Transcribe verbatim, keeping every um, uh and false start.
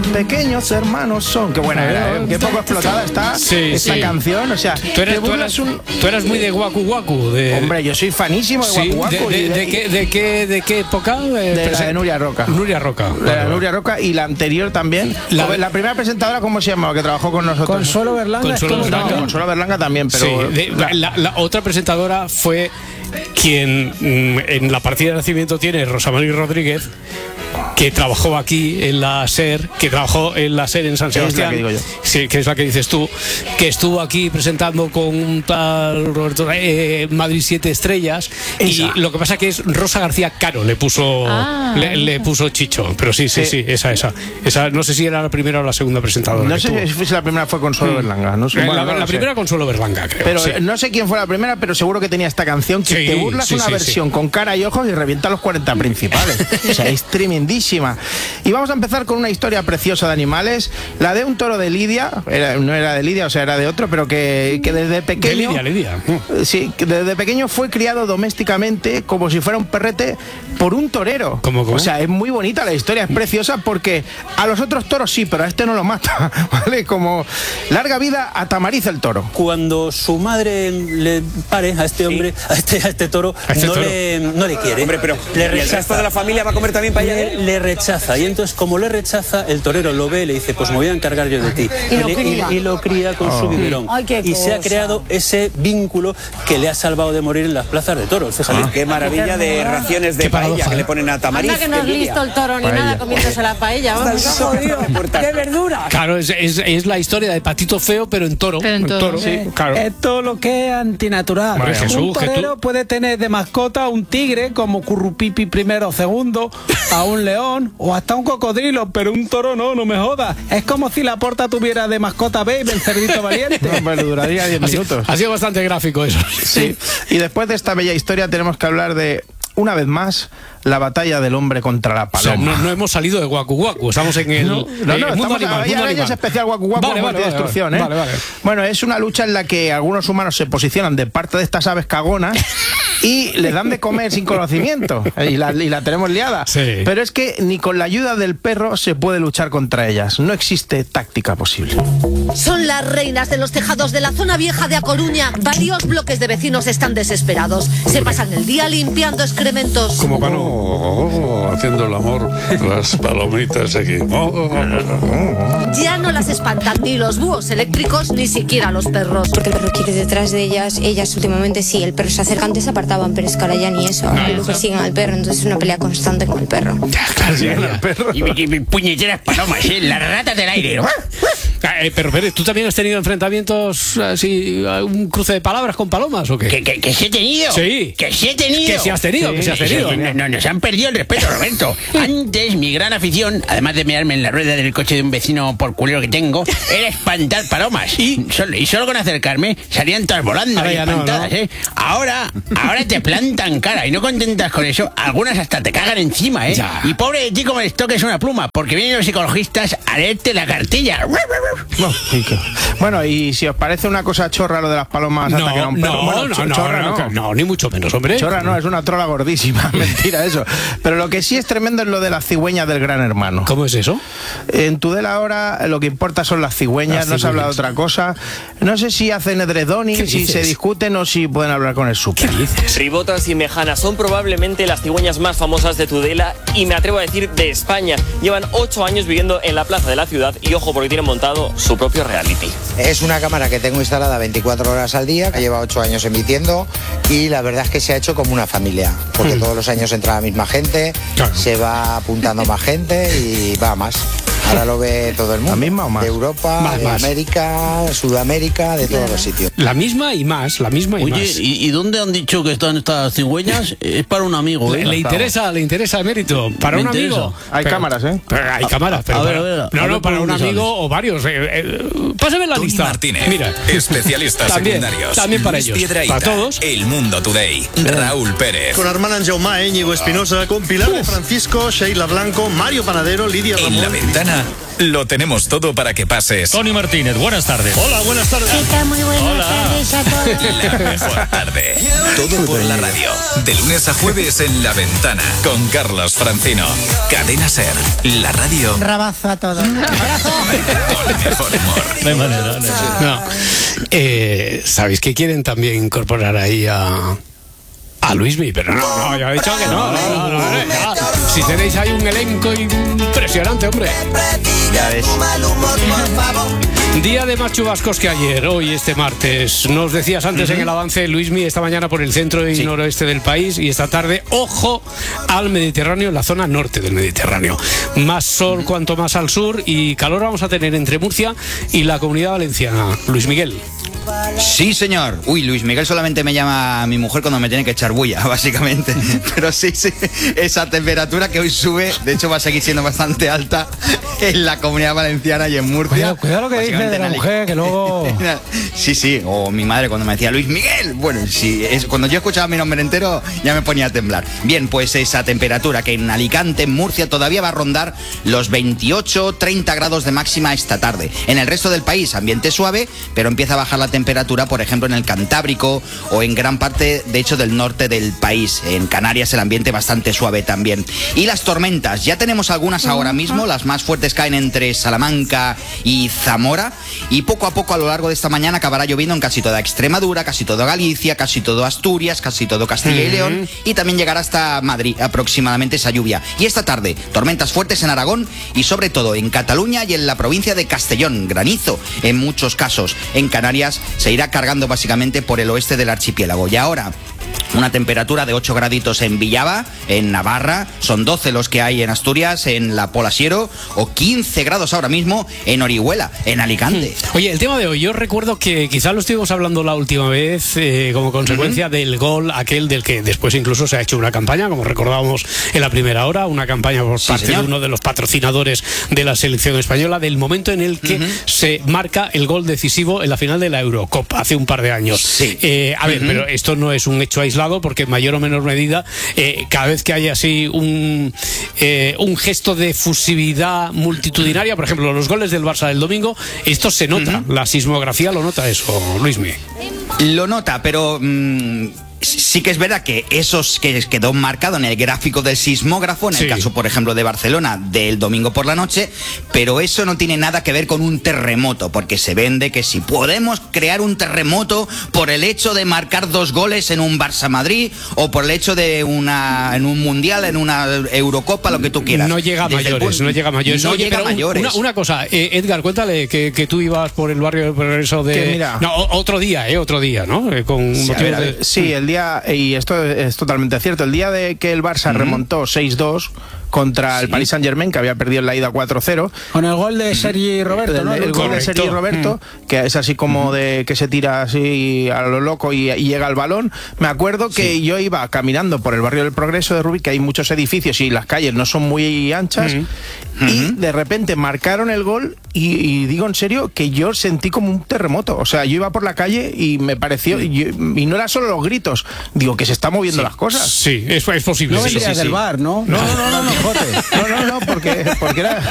pequeños hermanos son. Qué buena era, ¿eh? Qué poco explotada está sí, esta sí. canción. O sea, tú eras, tú eras, un... tú eras muy de Guacu Guacu. De... Hombre, yo soy fanísimo de sí, Guacu Guacu. De, de, de, de, qué, de, qué, ¿De qué época? De, de la de Nuria Roca. Nuria Roca. De la Nuria Roca y la anterior también. La, la primera presentadora, ¿cómo se llamaba? Que trabajó con nosotros. Consuelo Berlanga. Consuelo Berlanga. No, Consuelo Berlanga también, pero... Sí, de, la, la, la otra presentadora fue quien en la partida de nacimiento tiene Rosa María Rodríguez, que trabajó aquí en la SER, que trabajó en la SER en San Sebastián, es la que digo yo. Sí, que es la que dices tú, que estuvo aquí presentando con un tal Roberto eh, Madrid Siete Estrellas. Esa. Y lo que pasa que es Rosa García Caro le puso ah, le, le puso Chicho, pero sí, sí, sí, sí, esa, esa, esa, no sé si era la primera o la segunda presentadora. No sé tuvo. si la primera fue Consuelo mm. Berlanga, no sé. La, bueno, la, no la sé. primera Consuelo Berlanga, creo. Pero sí. no sé quién fue la primera, pero seguro que tenía esta canción que sí, te burlas sí, una sí, versión sí. con cara y ojos y revienta los cuarenta principales. O sea, es tremendísima. Y vamos a empezar con una historia preciosa de animales, la de un toro de Lidia, era, no era de Lidia, o sea, era de otro, pero que, que desde pequeño... De Lidia, Lidia. Sí, que desde pequeño fue criado domésticamente como si fuera un perrete por un torero. ¿Cómo, cómo? O sea, es muy bonita la historia, es preciosa porque a los otros toros sí, pero a este no lo mata, ¿vale? Como larga vida a Tamariz el toro. Cuando su madre le pare a este hombre, sí. a, este, a este toro, a este no, toro. Le, no le quiere. Hombre, pero le rechaza. ¿Y el resto de la familia va a comer también paella? Le, le rechaza, y entonces como le rechaza, el torero lo ve y le dice, pues me voy a encargar yo de ti. Y, y, lo, le, cría. Y, y lo cría con oh. su biberón. Ay, qué y cosa. se ha creado ese vínculo que le ha salvado de morir en las plazas de toros. Fíjate. Ah. Qué maravilla de raciones de paella que le ponen a Tamariz. Anda que no es listo el toro ni paella. Nada comiéndose la paella. Vamos, jodido. De verdura. Claro, es, es, es la historia de Patito Feo, pero en toro. Pero en toro, en toro sí. claro. Es todo lo que es antinatural. Madre un Jesús, torero tú... puede tener de mascota un tigre como Currupipi primero o segundo, a un león o hasta un cocodrilo, pero un toro no, no me jodas. Es como si la Porta tuviera de mascota Babe, el cerdito valiente. No, pero duraría diez minutos. Ha sido bastante gráfico eso. Sí. Y después de esta bella historia tenemos que hablar de, una vez más, la batalla del hombre contra la paloma. O sea, no, no hemos salido de Guacu Guacu, estamos en el, no, no, no, el mundo estamos animal. A, mundo animal. Es especial Guacu Guacu, vale, vale, vale, destrucción, vale, ¿eh? vale, vale. Bueno, es una lucha en la que algunos humanos se posicionan de parte de estas aves cagonas y le dan de comer sin conocimiento y la, y la tenemos liada. Sí. Pero es que ni con la ayuda del perro se puede luchar contra ellas. No existe táctica posible. Son las reinas de los tejados de la zona vieja de A Coruña. Varios bloques de vecinos están desesperados. Se pasan el día limpiando excrementos. Como para no... haciendo el amor, las palomitas aquí. Ya no las espantan ni los búhos eléctricos ni siquiera los perros. Porque el perro quiere detrás de ellas. Ellas últimamente sí, el perro se acerca, antes se apartaban, pero es que ahora ya ni eso. Ahora lo persiguen al perro, entonces es una pelea constante con el perro. Claro, sí, el perro. Y, y, y puñeteras palomas, ¿eh? Las ratas del aire. Eh, pero, pero, ¿tú también has tenido enfrentamientos así, un cruce de palabras con palomas o qué? ¿Que, que, que sí he tenido? Sí. ¿Que sí he tenido? Que sí has tenido, sí, que sí has tenido. Sí, no, no, nos han perdido el respeto, Roberto. Antes, mi gran afición, además de mearme en la rueda del coche de un vecino por culero que tengo, era espantar palomas. Y solo, y solo con acercarme salían todas volando y espantadas, no, ¿no? ¿eh? Ahora, ahora te plantan cara y no contentas con eso, algunas hasta te cagan encima, ¿eh? Ya. Y pobre de ti como les toques una pluma, porque vienen los psicologistas a leerte la cartilla. No, bueno, y si os parece una cosa chorra lo de las palomas hasta no, que era un perro, no, bueno, no, ch no, chorra no, no. no, ni mucho menos, hombre. Chorra no, es una trola gordísima, mentira eso. Pero lo que sí es tremendo es lo de las cigüeñas del Gran Hermano. ¿Cómo es eso? En Tudela ahora lo que importa son las cigüeñas, las no cigüeñas. Se habla de otra cosa. No sé si hacen edredoning, si se discuten o si pueden hablar con el súper. Ribotas y mejanas son probablemente las cigüeñas más famosas de Tudela y me atrevo a decir de España. Llevan ocho años viviendo en la plaza de la ciudad y ojo porque tienen montado su propio reality. Es una cámara que tengo instalada veinticuatro horas al día, que lleva ocho años emitiendo y la verdad es que se ha hecho como una familia, porque mm. todos los años entra la misma gente, claro. Se va apuntando más gente y va más. Ahora lo ve todo el mundo. ¿La misma o más? De Europa, más, de más. América, Sudamérica, de todos los sitios. La misma y más, la misma y Oye, más. ¿y, ¿y dónde han dicho que están estas cigüeñas? Es para un amigo, ¿eh? Le, le interesa, le interesa emérito. Para Me un interesa. amigo. Hay pero, cámaras, ¿eh? Pero hay cámaras, pero a ver, para, a ver, a no, ver no, para un amigo sabes. o varios. Eh, eh, pásame la Tony lista. Martínez, Mira, especialistas también, secundarios. También para Luis ellos. Piedrahita, Para todos. El Mundo Today. Raúl Pérez. Con Armand Anjaumá, Íñigo Espinosa, con Pilar de Francisco, Sheila Blanco, Mario Panadero, Lidia Ramón. En La Ventana, lo tenemos todo para que pases. Tony Martínez, buenas tardes. Hola, buenas tardes. ¿Qué tal? Muy buenas Hola. tardes a todos. La mejor tarde. Todo por la radio. De lunes a jueves en La Ventana. Con Carlos Francino. Cadena Ser. La radio. Rabazo a todos. Con el mejor humor. De manera, no. No. Eh, ¿Sabéis que quieren también incorporar ahí a... a Luismi? Pero no, no, ya he dicho que no. no, no, no, no, no. Si tenéis ahí un elenco impresionante, hombre. Ya ves. Día de más chubascos que ayer, hoy este martes. Nos decías antes uh-huh. en el avance, Luismi, esta mañana por el centro y sí. noroeste del país, y esta tarde, ojo al Mediterráneo, en la zona norte del Mediterráneo. Más sol uh-huh. cuanto más al sur, y calor vamos a tener entre Murcia y la Comunidad Valenciana. Luis Miguel. Sí, señor. Uy, Luis Miguel solamente me llama a mi mujer cuando me tiene que echar bulla, básicamente. Pero sí, sí, esa temperatura que hoy sube, de hecho va a seguir siendo bastante alta en la Comunidad Valenciana y en Murcia. Cuidado, cuidado lo que dice de la mujer, que luego... Sí, sí, o mi madre cuando me decía Luis Miguel. Bueno, sí, es, cuando yo escuchaba mi nombre entero ya me ponía a temblar. Bien, pues esa temperatura que en Alicante, en Murcia, todavía va a rondar los veintiocho, treinta grados de máxima esta tarde. En el resto del país, ambiente suave, pero empieza a bajar la temperatura, por ejemplo, en el Cantábrico o en gran parte, de hecho, del norte del país. En Canarias el ambiente bastante suave también. Y las tormentas, ya tenemos algunas ahora mismo, las más fuertes caen entre Salamanca y Zamora, y poco a poco a lo largo de esta mañana acabará lloviendo en casi toda Extremadura, casi toda Galicia, casi todo Asturias, casi todo Castilla y León, y también llegará hasta Madrid aproximadamente esa lluvia. Y esta tarde, tormentas fuertes en Aragón y sobre todo en Cataluña y en la provincia de Castellón, granizo en muchos casos. En Canarias se irá cargando básicamente por el oeste del archipiélago. Y ahora, una temperatura de ocho graditos en Villava, en Navarra, son doce los que hay en Asturias, en la Pola Siero, o quince grados ahora mismo en Orihuela, en Alicante. Oye, el tema de hoy, yo recuerdo que quizás lo estuvimos hablando la última vez eh, como consecuencia uh-huh. del gol aquel del que después incluso se ha hecho una campaña, como recordábamos en la primera hora, una campaña por parte sí, de uno de los patrocinadores de la selección española, del momento en el que uh-huh. se marca el gol decisivo en la final de la Eurocopa, hace un par de años. Sí. Eh, a uh-huh. ver, pero esto no es un hecho aislado, porque en mayor o menor medida, eh, cada vez que hay así un, eh, un gesto de fusividad multitudinaria, por ejemplo, los goles del Barça del domingo, esto se nota, uh-huh. la sismografía lo nota eso, Luismi. Lo nota, pero... Mmm... sí que es verdad que eso que quedó marcado en el gráfico del sismógrafo, en el sí. caso, por ejemplo, de Barcelona, del domingo por la noche, pero eso no tiene nada que ver con un terremoto, porque se vende que si podemos crear un terremoto por el hecho de marcar dos goles en un Barça-Madrid, o por el hecho de una en un Mundial, en una Eurocopa, lo que tú quieras. No llega a mayores, no llega a mayores. No Oye, llega a mayores. Una, una cosa, eh, Edgar, cuéntale que, que tú ibas por el barrio del Progreso de... Que mira, no, otro día, eh, otro día, ¿no? Eh, con sí, motivos ver, de... sí, el día, y esto es totalmente cierto, el día de que el Barça uh-huh. remontó seis dos contra sí. el Paris Saint-Germain, que había perdido en la ida cuatro cero. Con el gol de Sergi Roberto, el, ¿no? El, el gol de Sergi Roberto, uh-huh. que es así como uh-huh. de que se tira así a lo loco y, y llega al balón. Me acuerdo que sí. yo iba caminando por el barrio del Progreso de Rubí, que hay muchos edificios y las calles no son muy anchas, uh-huh. y uh-huh. de repente marcaron el gol y, y digo en serio que yo sentí como un terremoto. O sea, yo iba por la calle y me pareció, uh-huh. y, y no era solo los gritos, digo que se están moviendo sí. las cosas. Sí, es, es posible. No sí, vendrías sí, del sí. bar, ¿no? No, no, no, no, no, no, no porque, porque era...